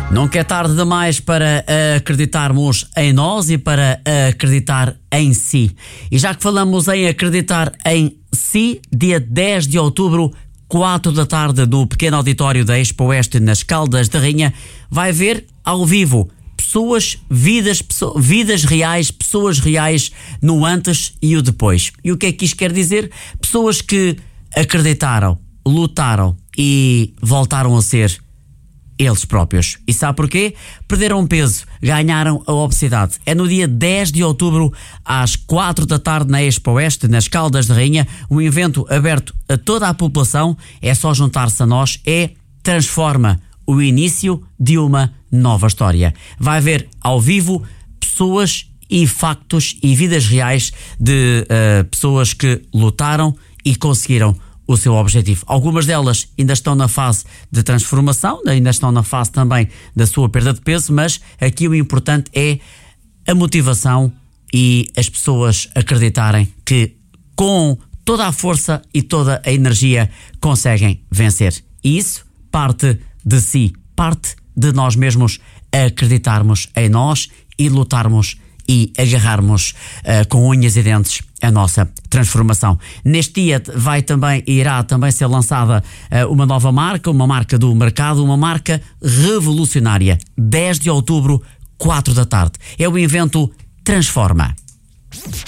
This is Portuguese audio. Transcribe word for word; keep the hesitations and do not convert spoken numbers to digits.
Nunca é tarde demais para acreditarmos em nós e para acreditar em si. E já que falamos em acreditar em si, dia dez de outubro, quatro da tarde, no pequeno auditório da Expo Oeste, nas Caldas da Rainha, vai ver ao vivo pessoas, vidas, pessoas, vidas reais, pessoas reais no antes e o depois. E o que é que isto quer dizer? Pessoas que acreditaram, lutaram e voltaram a ser eles próprios. E sabe porquê? Perderam peso, ganharam a obesidade. É no dia dez de outubro, às quatro da tarde, na Expo Oeste, nas Caldas da Rainha, um evento aberto a toda a população. É só juntar-se a nós. É Transforma, o início de uma nova história. Vai ver ao vivo pessoas e factos e vidas reais de uh, pessoas que lutaram e conseguiram o seu objetivo. Algumas delas ainda estão na fase de transformação, ainda estão na fase também da sua perda de peso, mas aqui o importante é a motivação e as pessoas acreditarem que com toda a força e toda a energia conseguem vencer. E isso parte de si, parte de nós mesmos acreditarmos em nós e lutarmos e agarrarmos uh, com unhas e dentes a nossa transformação. Neste dia vai também, irá também ser lançada uh, uma nova marca, uma marca do mercado, uma marca revolucionária. dez de outubro, quatro da tarde. É o evento Transforma.